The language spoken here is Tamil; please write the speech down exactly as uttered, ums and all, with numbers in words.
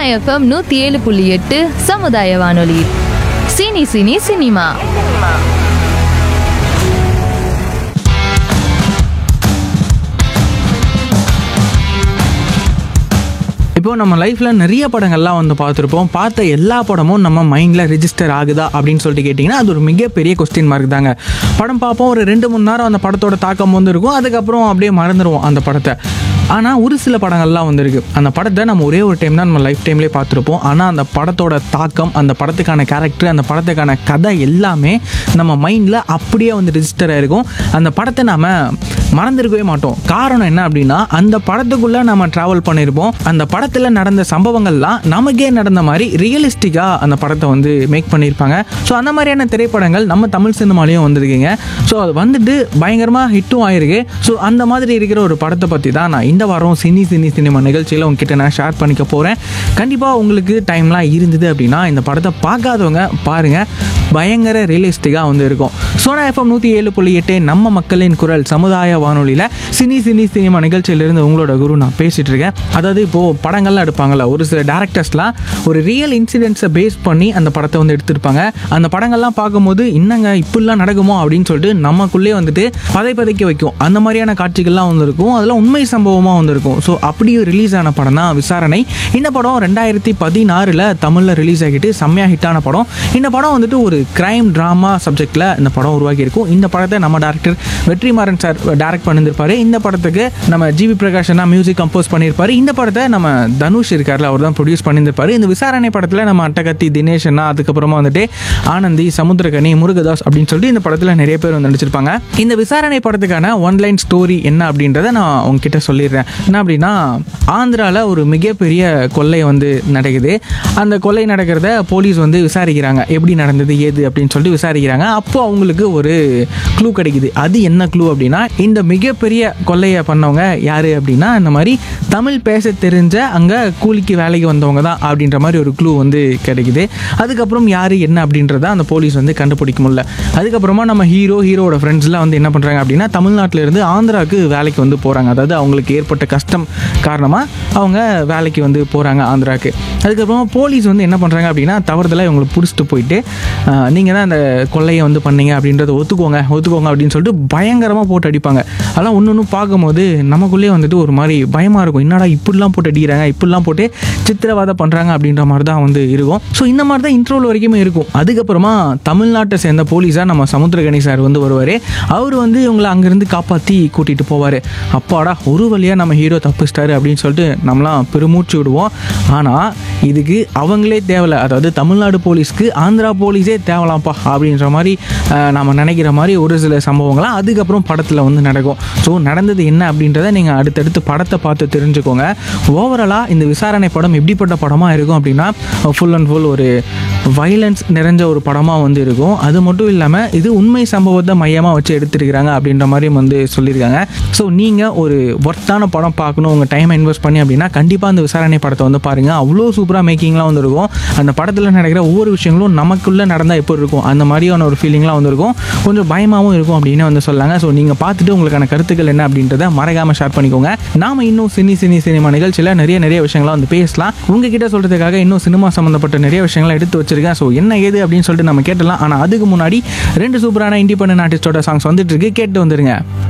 எஃப்எம் நூத்தி ஏழு புள்ளி எட்டு சமுதாய வானொலி. Cine cine cinema. இப்போ நம்ம லைஃப்பில் நிறைய படங்கள்லாம் வந்து பார்த்துருப்போம். பார்த்த எல்லா படமும் நம்ம மைண்டில் ரிஜிஸ்டர் ஆகுதா அப்படின்னு சொல்லிட்டு கேட்டிங்கன்னா அது ஒரு மிகப்பெரிய கொஸ்டின் மார்க் தாங்க. படம் பார்ப்போம், ஒரு ரெண்டு மணி நேரம் அந்த படத்தோட தாக்கம் வந்து இருக்கும், அதுக்கப்புறம் அப்படியே மறந்துடுவோம் அந்த படத்தை. ஆனால் ஒரு சில படங்கள்லாம் வந்துருக்கு, அந்த படத்தை நம்ம ஒரே ஒரு டைம் தான் நம்ம லைஃப் டைம்லேயே பார்த்துருப்போம். ஆனால் அந்த படத்தோட தாக்கம், அந்த படத்துக்கான கேரக்டர், அந்த படத்துக்கான கதை எல்லாமே நம்ம மைண்டில் அப்படியே வந்து ரிஜிஸ்டர் ஆகிருக்கும். அந்த படத்தை நம்ம மறந்துருக்கவே மாட்டோம். காரணம் என்ன அப்படின்னா, அந்த படத்துக்குள்ளே நம்ம ட்ராவல் பண்ணியிருப்போம். அந்த படத்தில் நடந்த சம்பவங்கள்லாம் நமக்கே நடந்த மாதிரி ரியலிஸ்டிக்காக அந்த படத்தை வந்து மேக் பண்ணியிருப்பாங்க. ஸோ அந்த மாதிரியான திரைப்படங்கள் நம்ம தமிழ் சினிமாலேயும் வந்திருக்குங்க. ஸோ அது வந்துட்டு பயங்கரமாக ஹிட்டும் ஆயிருக்கு. ஸோ அந்த மாதிரி இருக்கிற ஒரு படத்தை பற்றி தான் நான் இந்த வாரம் சினி சினி சினிமா நிகழ்ச்சியில் உங்ககிட்ட நான் ஷேர் பண்ணிக்க போகிறேன். கண்டிப்பாக உங்களுக்கு டைம்லாம் இருந்தது அப்படின்னா இந்த படத்தை பார்க்காதவங்க பாருங்கள், பயங்கர ரியலிஸ்டிக்காக வந்து இருக்கும். சோனா எஃப்எம் நூற்றி ஏழு புள்ளி எட்டு நம்ம மக்களின் குரல் சமுதாய வானொலியில் சினி சினி சினிமா நிகழ்ச்சியிலிருந்து உங்களோட குரு நான் பேசிகிட்டு இருக்கேன். அதாவது இப்போது படங்கள்லாம் எடுப்பாங்கள்ல, ஒரு சில டேரக்டர்ஸ்லாம் ஒரு ரியல் இன்சிடென்ட்ஸை பேஸ் பண்ணி அந்த படத்தை வந்து எடுத்திருப்பாங்க. அந்த படங்கள்லாம் பார்க்கும்போது இன்னங்க இப்படிலாம் நடக்குமோ அப்படின்னு சொல்லிட்டு நமக்குள்ளே வந்துட்டு பதை பதைக்க வைக்கும். அந்த மாதிரியான காட்சிகள்லாம் வந்துருக்கும், அதெல்லாம் உண்மை சம்பவமாக வந்திருக்கும். ஸோ அப்படியே ரிலீஸ் ஆன படம் தான் விசாரணை. இந்த படம் ரெண்டாயிரத்தி பதினாறில் தமிழில் ரிலீஸ் ஆகிட்டு செம்மையாக ஹிட்டான படம். இந்த படம் வந்துட்டு ஒரு கிரைம் ட்ராமா சப்ஜெக்டில் இந்த படம் உருவாக்கியிருக்கும். இந்த படத்தை நம்ம டேரக்டர் வெற்றிமாறன் சார் டைரக்ட் பண்ணியிருப்பாரு. இந்த படத்துக்கு நம்ம ஜிவி பிரகாஷனா மியூசிக் கம்போஸ் பண்ணியிருப்பாரு. இந்த படத்தை நம்ம தனுஷ் இருக்கார்ல, அவர் தான் ப்ரொடியூஸ் பண்ணியிருப்பாரு. இந்த விசாரணை படத்தில் நம்ம அட்டகத்தி தினேஷனா, அதுக்கப்புறமா வந்துட்டு ஆனந்தி, சமுத்திரகனி, முருகதாஸ் அப்படின்னு சொல்லிட்டு இந்த படத்தில் நிறைய பேர் வந்து நடிச்சிருப்பாங்க. இந்த விசாரணை படத்துக்கான ஒன்லைன் ஸ்டோரி என்ன அப்படின்றத நான் உங்ககிட்ட சொல்லிடுறேன். என்ன அப்படின்னா, ஆந்திராவில் ஒரு மிகப்பெரிய கொள்ளை வந்து நடக்குது. அந்த கொள்ளை நடக்கிறத போலீஸ் வந்து விசாரிக்கிறாங்க, எப்படி நடந்தது ஏது அப்படின்னு சொல்லிட்டு விசாரிக்கிறாங்க. அப்போ அவங்களுக்கு ஒரு க்ளூ கிடைக்குது. அது என்ன க்ளூ அப்படின்னா, இந்த மிகப்பெரிய கொள்ளையை பண்ணவங்க யார் அப்படின்னா, இந்த மாதிரி தமிழ் பேச தெரிஞ்ச அங்கே கூலிக்கு வேலைக்கு வந்தவங்க தான் அப்படின்ற மாதிரி ஒரு க்ளூ வந்து கிடைக்குது. அதுக்கப்புறம் யார் என்ன அப்படின்றத அந்த போலீஸ் வந்து கண்டுபிடிக்க முடியல. அதுக்கப்புறமா நம்ம ஹீரோ ஹீரோட ஃப்ரெண்ட்ஸ்லாம் வந்து என்ன பண்ணுறாங்க அப்படின்னா, தமிழ்நாட்டிலேருந்து ஆந்திராவுக்கு வேலைக்கு வந்து போகிறாங்க. அதாவது அவங்களுக்கு ஏற்பட்ட கஷ்டம் காரணமாக அவங்க வேலைக்கு வந்து போகிறாங்க ஆந்திராவுக்கு. அதுக்கப்புறமா போலீஸ் வந்து என்ன பண்ணுறாங்க அப்படின்னா, தவறுதலாக இவங்களை பிடிச்சிட்டு போயிட்டு நீங்கள் தான் அந்த கொள்ளையை வந்து பண்ணீங்க அப்படின்றத ஒத்துக்கோங்க ஒத்துக்கோங்க அப்படின்னு சொல்லிட்டு பயங்கரமாக போட்டு அடிப்பாங்க. அதெல்லாம் ஒன்று ஒன்று பார்க்கும்போது நமக்குள்ளே வந்துட்டு ஒரு மாதிரி பயமாக இருக்கும். என்னடா இப்படிலாம் போட்டு அடிக்கிறாங்க, இப்படிலாம் போட்டு சித்திரவாதம் பண்ணுறாங்க அப்படின்ற மாதிரி தான் வந்து இருக்கும். ஸோ இந்த மாதிரி தான் இன்ட்ரோல் வரைக்குமே இருக்கும். அதுக்கப்புறமா தமிழ்நாட்டை சேர்ந்த போலீஸாக நம்ம சமுத்திரகனி சார் வந்து வருவார். அவர் வந்து இவங்களை அங்கேருந்து காப்பாற்றி கூட்டிகிட்டு போவார். அப்பாடா, ஒரு வழியாக நம்ம ஹீரோ தப்பிச்சிட்டாரு அப்படின்னு சொல்லிட்டு நம்மளாம் பெருமூச்சு விடுவோம். ஆனால் இதுக்கு அவங்களே தேவையில்லை, அதாவது தமிழ்நாடு போலீஸ்க்கு ஆந்திரா போலீஸே தேவலாம்ப்பா அப்படின்ற மாதிரி நம்ம நினைக்கிற மாதிரி ஒரு சில சம்பவங்கள்லாம் அதுக்கப்புறம் படத்தில் வந்து நடக்கும். ஸோ நடந்தது என்ன அப்படின்றத நீங்கள் அடுத்தடுத்து படத்தை பார்த்து தெரிஞ்சுக்கோங்க. ஓவராலாக இந்த விசாரணை படம் எப்படிப்பட்ட படமாக இருக்கும் அப்படின்னா, ஃபுல் அண்ட் ஃபுல் ஒரு வைலன்ஸ் நிறைஞ்ச ஒரு படமாக வந்து இருக்கும். அது மட்டும் இல்லாமல் இது உண்மை சம்பவத்தை மையமாக வச்சு எடுத்துருக்கிறாங்க அப்படின்ற மாதிரியும் வந்து சொல்லியிருக்காங்க. ஸோ நீங்கள் ஒரு ஒர்த்தான படம் பார்க்கணும், உங்கள் டைமை இன்வெஸ்ட் பண்ணி அப்படின்னா கண்டிப்பாக அந்த விசாரணை படத்தை வந்து பாருங்கள். அவ்வளோ சூப்பராக மேக்கிங்லாம் வந்து இருக்கும். அந்த படத்தில் நடக்கிற ஒவ்வொரு விஷயங்களும் நமக்குள்ளே நடந்தால் எப்படி இருக்கும் அந்த மாதிரியான ஒரு ஃபீலிங்லாம் வந்துருக்கும். கொஞ்சம் பயமாகவும் இருக்கும் அப்படின்னு வந்து சொல்லாங்க. ஸோ நீங்கள் பார்த்துட்டு உங்களுக்கான கருத்துக்கள் என்ன அப்படின்றத மறக்காமல் ஷேர் பண்ணிக்கோங்க. நாம் இன்னும் சினி சினி சினிமா நிகழ்ச்சியில் நிறைய நிறைய விஷயங்களாக வந்து பேசலாம். உங்ககிட்ட சொல்கிறதுக்காக இன்னும் சினிமா சம்மந்தப்பட்ட நிறைய விஷயங்களை எடுத்து வச்சிருக்கேன். ஸோ என்ன ஏது அப்படின்னு சொல்லிட்டு நம்ம கேட்டலாம். ஆனால் அதுக்கு முன்னாடி ரெண்டு சூப்பரான இண்டிபெண்டன்ட் ஆர்டிஸ்டோட சாங்ஸ் வந்துட்டு இருக்கு, கேட்டு வந்துருங்க.